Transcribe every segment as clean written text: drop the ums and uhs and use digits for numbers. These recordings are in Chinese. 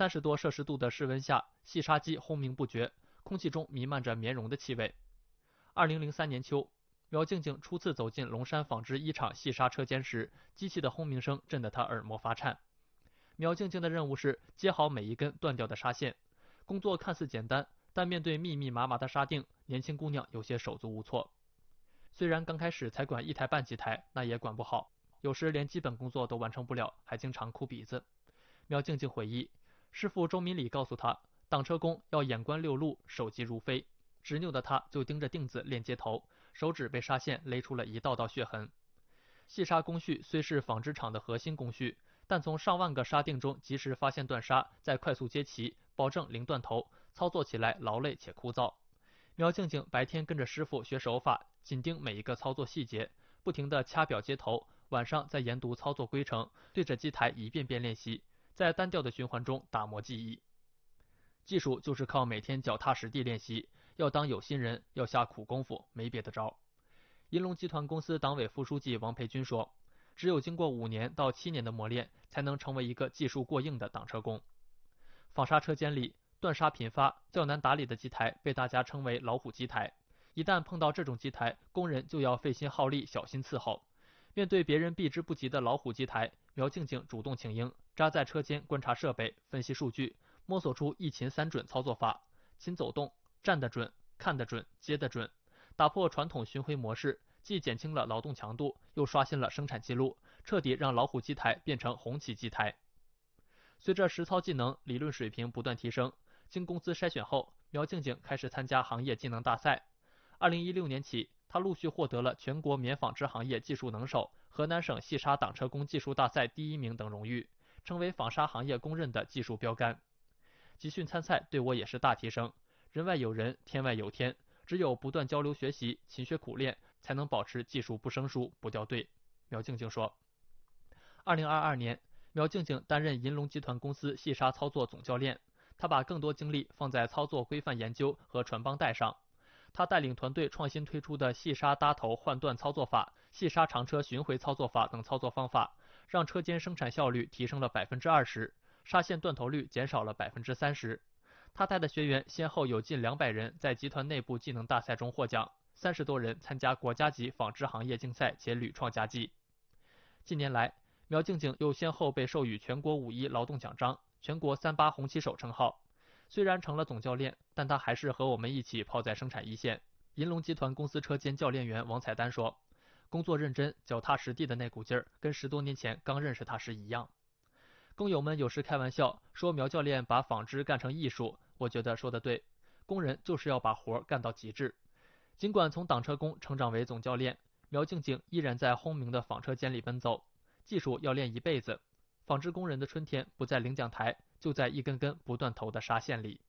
30多摄氏度的室温下，细沙机轰鸣不绝，空气中弥漫着棉绒的气味。2003年秋，苗静静初次走进龙山纺织一厂细沙车间时，机器的轰鸣声震得她耳膜发颤。苗静静的任务是接好每一根断掉的纱线，工作看似简单，但面对密密麻麻的纱锭，年轻姑娘有些手足无措。虽然刚开始才管1台半机台，那也管不好，有时连基本工作都完成不了，还经常哭鼻子。苗静静回忆，师傅周民礼告诉她，挡车工要眼观六路，手疾如飞。执拗的她就盯着锭子练接头，手指被纱线勒出了一道道血痕。细纱工序虽是纺织厂的核心工序，但从上万个纱锭中及时发现断纱，再快速接齐，保证零断头，操作起来劳累且枯燥。苗静静白天跟着师傅学手法，紧盯每一个操作细节，不停地掐表接头，晚上再研读操作规程，对着机台一遍遍练习，在单调的循环中打磨技艺。技术就是靠每天脚踏实地练习，要当有心人，要下苦功夫，没别的招。银龙集团公司党委副书记王培军说，只有经过5年到7年的磨练，才能成为一个技术过硬的挡车工。纺纱车间里，断纱频发、较难打理的机台被大家称为老虎机台。一旦碰到这种机台，工人就要费心耗力，小心伺候。面对别人避之不及的老虎机台，苗静静主动请缨，扎在车间观察设备，分析数据，摸索出一勤三准操作法，勤走动，站得准，看得准，接得准，打破传统巡回模式，既减轻了劳动强度，又刷新了生产记录，彻底让老虎机台变成红旗机台。随着实操技能、理论水平不断提升，经公司筛选后，苗静静开始参加行业技能大赛。2016年起，她陆续获得了全国棉纺织行业技术能手、河南省细纱挡车工技术大赛第1名等荣誉，成为纺纱行业公认的技术标杆。集训参赛对我也是大提升，人外有人，天外有天，只有不断交流学习、勤学苦练，才能保持技术不生疏、不掉队。苗静静说。2022年，苗静静担任银龙集团公司细纱操作总教练，她把更多精力放在操作规范研究和传帮带上。他带领团队创新推出的细纱搭头换段操作法、细纱长车巡回操作法等操作方法，让车间生产效率提升了20%，纱线断头率减少了30%。他带的学员先后有近200人在集团内部技能大赛中获奖，30多人参加国家级纺织行业竞赛且屡创佳绩。近年来，苗静静又先后被授予全国5·1劳动奖章、全国3·8红旗手称号。虽然成了总教练，但他还是和我们一起泡在生产一线。银龙集团公司车间教练员王彩丹说，工作认真、脚踏实地的那股劲儿，跟10多年前刚认识他时一样。工友们有时开玩笑说苗教练把纺织干成艺术，我觉得说得对，工人就是要把活干到极致。尽管从挡车工成长为总教练，苗静静依然在轰鸣的纺车间里奔走，技术要练一辈子。纺织工人的春天不在领奖台，就在一根根不断头的纱线里。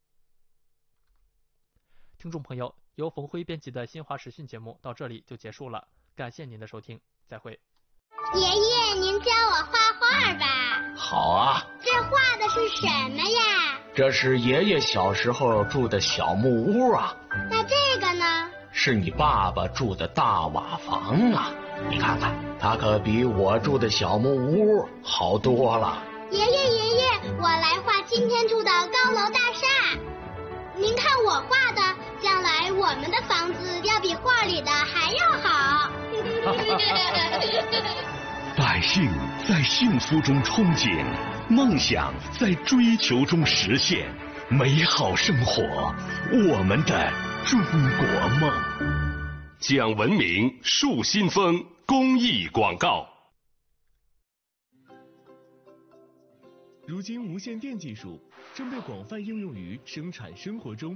听众朋友，由冯辉编辑的新华时讯节目到这里就结束了，感谢您的收听，再会。 爷爷，您教我画画吧。 好啊。 这画的是什么呀？ 这是爷爷小时候住的小木屋啊。 那这个呢？ 是你爸爸住的大瓦房啊。你看看，它可比我住的小木屋好多了。 爷爷，我来画今天住的高楼大厦。您看我画的，将来我们的房子要比画里的还要好。 百姓在幸福中憧憬，梦想在追求中实现，美好生活，我们的中国梦。 讲文明树新风公益广告。 如今无线电技术正被广泛应用于生产生活中。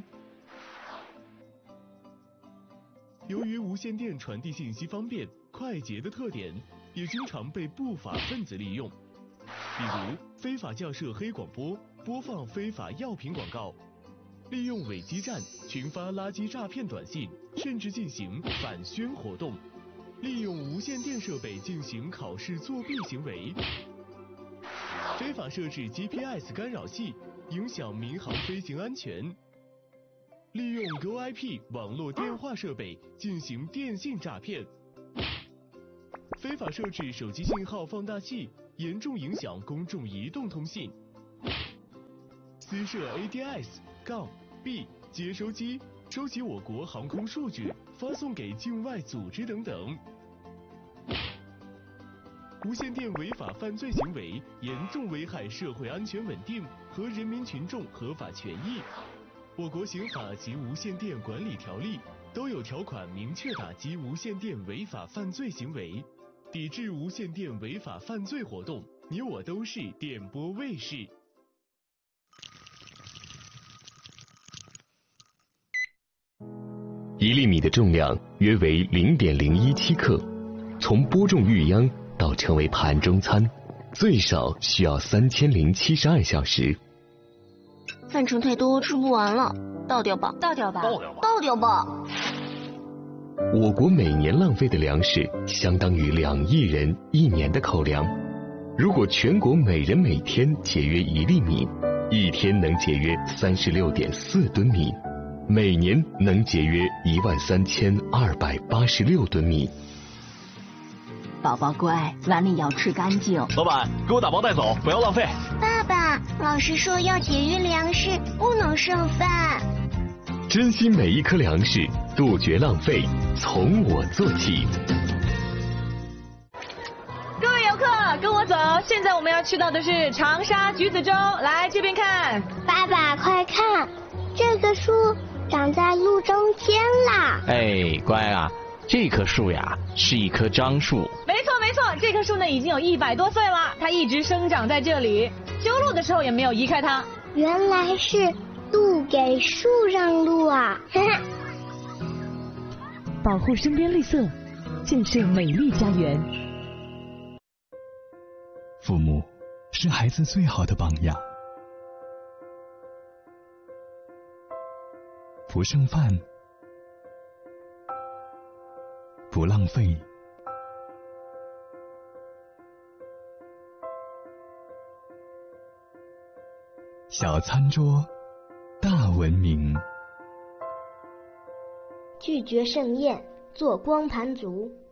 由于无线电传递信息方便、快捷的特点，也经常被不法分子利用，比如非法架设黑广播，播放非法药品广告，利用伪基站群发垃圾诈骗短信，甚至进行反宣活动，利用无线电设备进行考试作弊行为，非法设置 GPS 干扰器，影响民航飞行安全，利用 GoIP 网络电话设备进行电信诈骗，非法设置手机信号放大器，严重影响公众移动通信， 私设 ADS-B 接收机，收集我国航空数据，发送给境外组织等等。无线电违法犯罪行为严重危害社会安全稳定和人民群众合法权益。我国刑法及无线电管理条例都有条款明确打击无线电违法犯罪行为，抵制无线电违法犯罪活动。你我都是电波卫士。 1粒米的重量约为0.017克，从播种育秧到成为盘中餐，最少需要3072小时。 饭盛太多，吃不完了，倒掉吧，倒掉吧，倒掉吧。 我国每年浪费的粮食相当于2亿人1年的口粮。如果全国每人每天节约1粒米，一天能节约36.4吨米，每年能节约13286吨米。 宝宝乖，碗里要吃干净。 老板，给我打包带走，不要浪费。 爸爸，老师说要节约粮食，不能剩饭。 珍惜每一颗粮食，杜绝浪费，从我做起。 各位游客，跟我走，现在我们要去到的是长沙橘子洲，来这边看。 爸爸，快看，这个树长在路中间啦！ 哎，乖啊，这棵树呀是一棵樟树。 没错没错，这棵树呢已经有100多岁了，它一直生长在这里，修路的时候也没有移开它。 原来是路给树让路啊！ 保护身边绿色，建设美丽家园。 父母是孩子最好的榜样。不剩饭，不浪费，小餐桌，大文明。 拒绝盛宴，做光盘族。